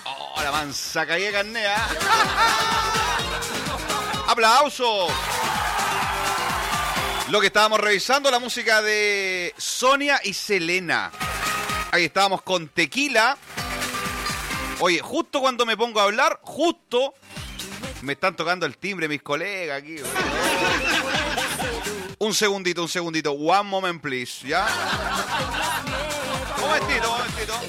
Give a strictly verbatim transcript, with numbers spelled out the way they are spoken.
Oh, la mansa calle carnea. ¡Aplauso! Lo que estábamos revisando, la música de Sonia y Selena. Ahí estábamos con Tequila. Oye, justo cuando me pongo a hablar, justo me están tocando el timbre mis colegas aquí. Un segundito, un segundito. One moment, please, ¿ya? Un momentito, un momentito.